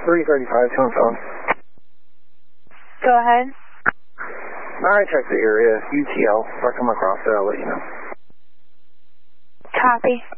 335, on phone. Go ahead. I checked the area. UTL. If I come across it, I'll let you know. Copy.